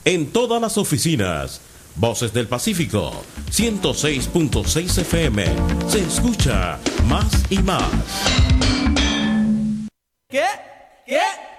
en todas las oficinas. Voces del Pacífico, 106.6 FM. Se escucha más y más. ¿Qué?